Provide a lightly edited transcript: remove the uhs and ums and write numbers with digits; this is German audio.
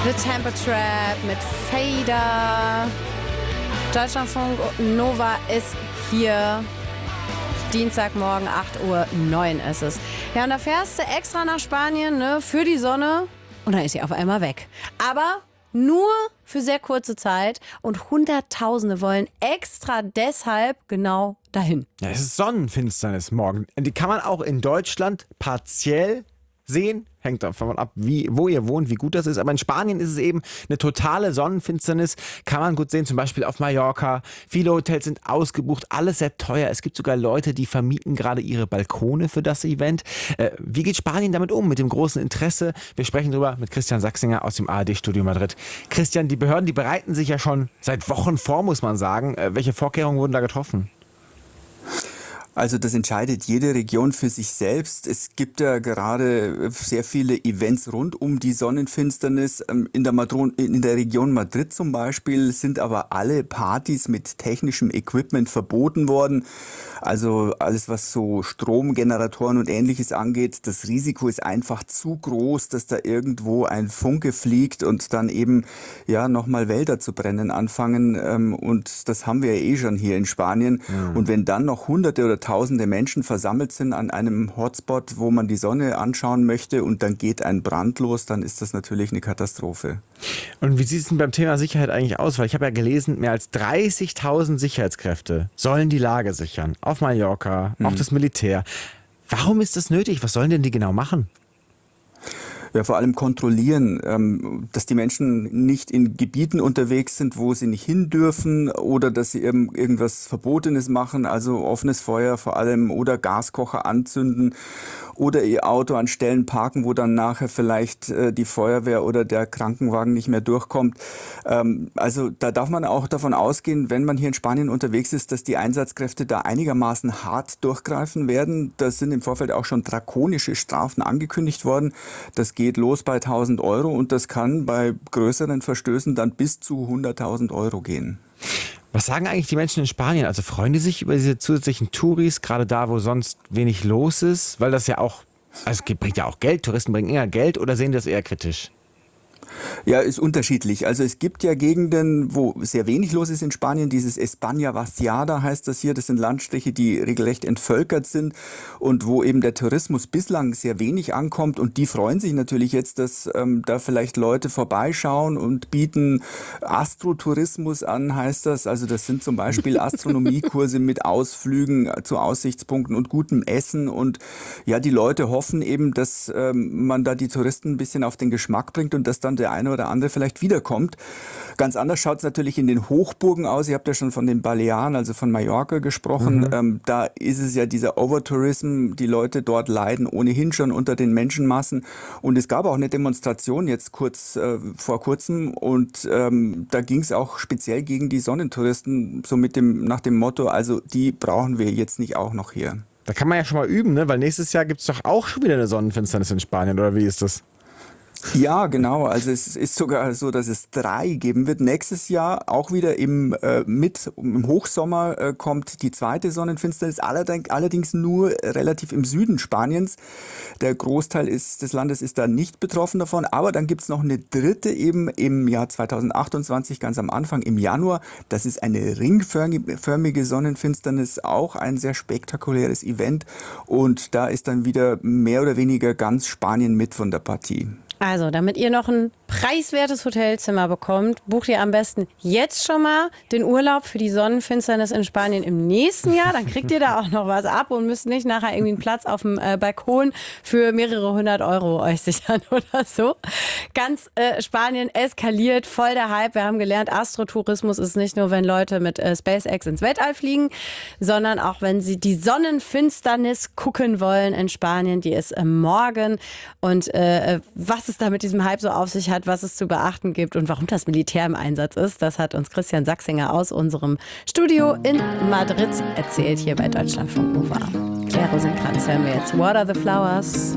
The Temper Trap mit Fader. Deutschlandfunk Nova ist hier. Dienstagmorgen, 8:09 Uhr ist es. Ja, und da fährst du extra nach Spanien, ne, für die Sonne. Und dann ist sie auf einmal weg. Aber nur für sehr kurze Zeit. Und Hunderttausende wollen extra deshalb genau dahin. Ja, es ist Sonnenfinsternis morgen. Die kann man auch in Deutschland partiell sehen. Hängt davon ab, wo ihr wohnt, wie gut das ist. Aber in Spanien ist es eben eine totale Sonnenfinsternis. Kann man gut sehen, zum Beispiel auf Mallorca. Viele Hotels sind ausgebucht, alles sehr teuer. Es gibt sogar Leute, die vermieten gerade ihre Balkone für das Event. Wie geht Spanien damit um, mit dem großen Interesse? Wir sprechen darüber mit Christian Sachsinger aus dem ARD-Studio Madrid. Christian, die Behörden, die bereiten sich ja schon seit Wochen vor, muss man sagen. Welche Vorkehrungen wurden da getroffen? Also das entscheidet jede Region für sich selbst. Es gibt ja gerade sehr viele Events rund um die Sonnenfinsternis. In der Region Madrid zum Beispiel sind aber alle Partys mit technischem Equipment verboten worden. Also alles, was so Stromgeneratoren und Ähnliches angeht, das Risiko ist einfach zu groß, dass da irgendwo ein Funke fliegt und dann eben ja nochmal Wälder zu brennen anfangen. Und das haben wir ja eh schon hier in Spanien. Mhm. Und wenn dann noch Hunderte oder Tausende Menschen versammelt sind an einem Hotspot, wo man die Sonne anschauen möchte und dann geht ein Brand los, dann ist das natürlich eine Katastrophe. Und wie sieht es denn beim Thema Sicherheit eigentlich aus? Weil ich habe ja gelesen, mehr als 30.000 Sicherheitskräfte sollen die Lage sichern. Auf Mallorca, auch das Militär. Warum ist das nötig? Was sollen denn die genau machen? Ja, vor allem kontrollieren, dass die Menschen nicht in Gebieten unterwegs sind, wo sie nicht hin dürfen oder dass sie irgendwas Verbotenes machen, also offenes Feuer vor allem oder Gaskocher anzünden oder ihr Auto an Stellen parken, wo dann nachher vielleicht die Feuerwehr oder der Krankenwagen nicht mehr durchkommt. Also da darf man auch davon ausgehen, wenn man hier in Spanien unterwegs ist, dass die Einsatzkräfte da einigermaßen hart durchgreifen werden. Da sind im Vorfeld auch schon drakonische Strafen angekündigt worden. Das geht los bei 1.000 Euro und das kann bei größeren Verstößen dann bis zu 100.000 Euro gehen. Was sagen eigentlich die Menschen in Spanien? Also freuen die sich über diese zusätzlichen Touris, gerade da, wo sonst wenig los ist? Weil das ja auch, also es bringt ja auch Geld, Touristen bringen eher Geld, oder sehen das eher kritisch? Ja, ist unterschiedlich. Also es gibt ja Gegenden, wo sehr wenig los ist in Spanien. Dieses España Vaciada heißt das hier. Das sind Landstriche, die regelrecht entvölkert sind und wo eben der Tourismus bislang sehr wenig ankommt. Und die freuen sich natürlich jetzt, dass da vielleicht Leute vorbeischauen und bieten Astrotourismus an, heißt das. Also das sind zum Beispiel Astronomiekurse mit Ausflügen zu Aussichtspunkten und gutem Essen. Und ja, die Leute hoffen eben, dass man da die Touristen ein bisschen auf den Geschmack bringt und dass dann der eine oder andere vielleicht wiederkommt. Ganz anders schaut es natürlich in den Hochburgen aus. Ihr habt ja schon von den Balearen, also von Mallorca gesprochen. Da ist es ja dieser Overtourism. Die Leute dort leiden ohnehin schon unter den Menschenmassen. Und es gab auch eine Demonstration jetzt vor kurzem. Und da ging es auch speziell gegen die Sonnentouristen, so nach dem Motto, also die brauchen wir jetzt nicht auch noch hier. Da kann man ja schon mal üben, ne? Weil nächstes Jahr gibt es doch auch schon wieder eine Sonnenfinsternis in Spanien, oder wie ist das? Ja, genau. Also es ist sogar so, dass es 3 geben wird. Nächstes Jahr auch wieder im Hochsommer kommt die zweite Sonnenfinsternis, allerdings nur relativ im Süden Spaniens. Der Großteil des Landes ist da nicht betroffen davon. Aber dann gibt's noch eine dritte eben im Jahr 2028, ganz am Anfang im Januar. Das ist eine ringförmige Sonnenfinsternis, auch ein sehr spektakuläres Event. Und da ist dann wieder mehr oder weniger ganz Spanien mit von der Partie. Also, damit ihr noch ein preiswertes Hotelzimmer bekommt, bucht ihr am besten jetzt schon mal den Urlaub für die Sonnenfinsternis in Spanien im nächsten Jahr. Dann kriegt ihr da auch noch was ab und müsst nicht nachher irgendwie einen Platz auf dem Balkon für mehrere 100 Euro euch sichern oder so. Ganz Spanien eskaliert, voll der Hype. Wir haben gelernt, Astrotourismus ist nicht nur, wenn Leute mit SpaceX ins Weltall fliegen, sondern auch, wenn sie die Sonnenfinsternis gucken wollen in Spanien. Die ist morgen. Und was es da mit diesem Hype so auf sich hat, was es zu beachten gibt und warum das Militär im Einsatz ist, das hat uns Christian Sachsinger aus unserem Studio in Madrid erzählt, hier bei Deutschlandfunk Nova. Claire Rosenkranz hören wir jetzt. What are the flowers?